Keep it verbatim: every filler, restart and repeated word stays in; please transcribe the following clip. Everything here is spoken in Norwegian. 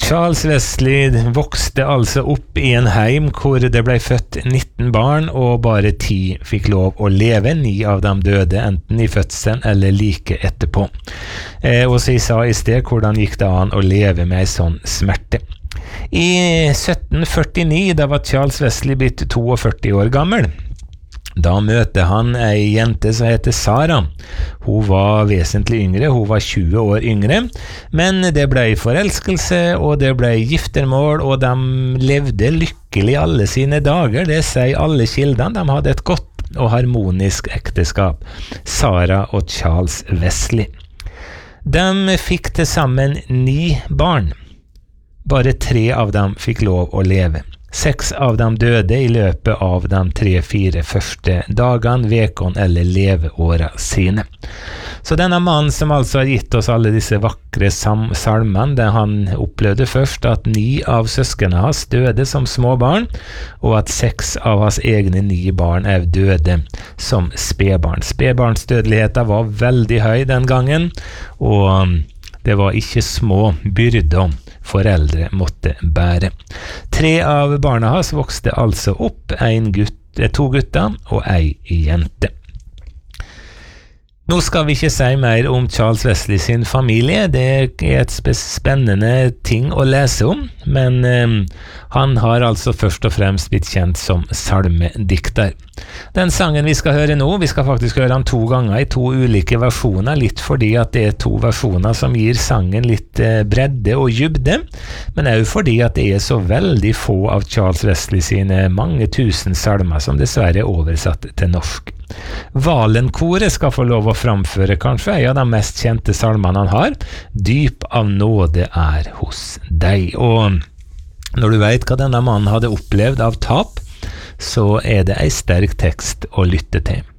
Charles Wesley vokste altså opp i en heim hvor det ble født nitten barn, og bare ti fikk lov å leve. Ni av dem døde, enten i fødselen eller like etterpå. Eh, og så jeg sa i sted, hvordan gikk det an å leve med en sånn smerte? I sytten førtini, da var Charles Wesley blitt førtito år gammel. Da møter han ei jente som heter Sara. Hun var vesentlig yngre, hun var tjue år yngre, men det ble forelskelse, og det ble giftermål, og de levde lykkelig alle sine dager. Det sier alle kildene. De hadde et godt og harmonisk ekteskap, Sara og Charles Wesley. De fikk til sammen ni barn. Bare tre av dem fikk lov å leve. Seks av dem døde i løpet av de tre-fire første dagene, vekene eller leveåra sine. Så denne mannen som altså har gitt oss alle disse vakre salmene, det han opplevde først at ni av søskene hans døde som små barn, og at seks av hans egne ni barn er døde som spedbarn. Spedbarnsdødeligheten var veldig høy den gangen, og det var ikke små byrder foreldre måtte bære. Tre av barna hans vokste altså opp, en gutt, to gutter og ei jente. Nå skal vi ikke si mer om Charles Wesley sin familie. Det er et spennende ting å lese om, men eh, han har altså først og fremst blitt kjent som salmedikter. Den sangen vi skal høre nå, vi skal faktisk høre han to ganger i to ulike versjoner, litt fordi at det er to versjoner som gir sangen litt eh, bredde og dybde, men også fordi at det er så veldig få av Charles Wesley sine mange tusen salmer som dessverre er oversatt til norsk. Valenkoret skal få lov å framføre kanskje en av de mest kjente salmene han har, Dyp av nåde er hos deg. Og når du vet hva denne mannen hadde opplevd av tap, så er det en sterk tekst å lytte til.